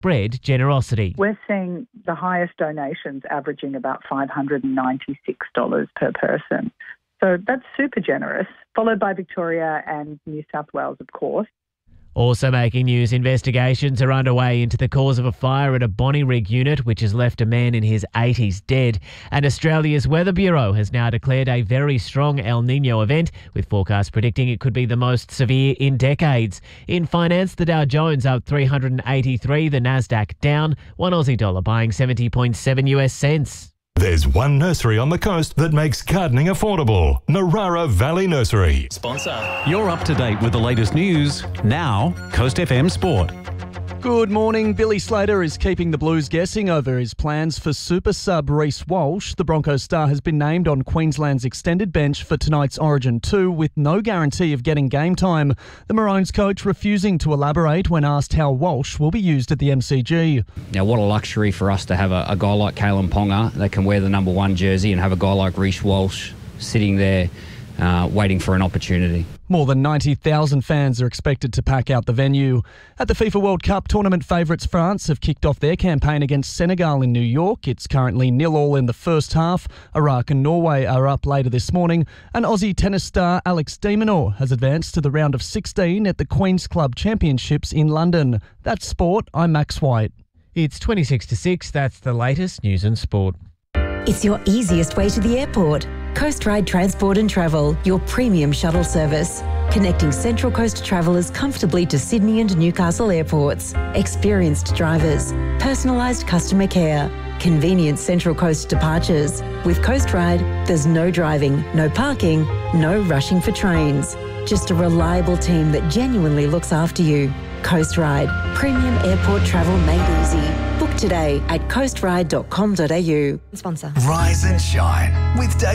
bred generosity. We're seeing the highest donations averaging about $596 per person. So that's super generous, followed by Victoria and New South Wales, of course. Also making news, investigations are underway into the cause of a fire at a Bonnyrigg unit, which has left a man in his 80s dead. And Australia's Weather Bureau has now declared a very strong El Niño event, with forecasts predicting it could be the most severe in decades. In finance, the Dow Jones up 383, the Nasdaq down, one Aussie dollar buying 70.7 US cents. There's one nursery on the coast that makes gardening affordable. Narara Valley Nursery. Sponsor. You're up to date with the latest news. Now, Coast FM Sport. Good morning. Billy Slater is keeping the Blues guessing over his plans for super sub Reece Walsh. The Broncos star has been named on Queensland's extended bench for tonight's Origin 2 with no guarantee of getting game time. The Maroons coach refusing to elaborate when asked how Walsh will be used at the MCG. Now, what a luxury for us to have a guy like Kalen Ponga that can wear the number 1 jersey and have a guy like Reece Walsh sitting there waiting for an opportunity. More than 90,000 fans are expected to pack out the venue. At the FIFA World Cup, tournament favourites France have kicked off their campaign against Senegal in New York. It's currently 0-0 in the first half. Iraq and Norway are up later this morning. And Aussie tennis star Alex de Minaur has advanced to the round of 16 at the Queen's Club Championships in London. That's sport. I'm Max White. It's 26 to 6. That's the latest news and sport. It's your easiest way to the airport. Coast Ride Transport and Travel, your premium shuttle service. Connecting Central Coast travellers comfortably to Sydney and Newcastle airports. Experienced drivers. Personalised customer care. Convenient Central Coast departures. With Coast Ride, there's no driving, no parking, no rushing for trains. Just a reliable team that genuinely looks after you. Coast Ride. Premium airport travel made easy. Book today at coastride.com.au. Sponsor. Rise and shine with Dave.